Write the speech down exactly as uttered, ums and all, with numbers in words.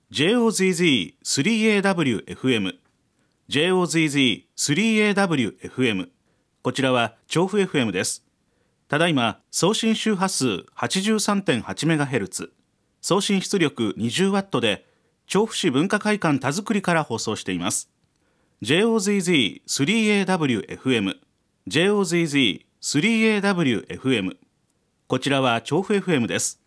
ジェイオーゼットゼットスリーエーダブリューエフエム ジェイオーゼットゼットスリーエーダブリューエフエム こちらは調布 エフエム です。ただいま送信周波数 はちじゅうさんてんはちメガヘルツ、 送信出力 にじゅうワット で調布市文化会館田作から放送しています。 ジェイオーゼットゼットスリーエーダブリューエフエム ジェイオーゼットゼットスリーエーダブリューエフエム こちらは調布 エフエム です。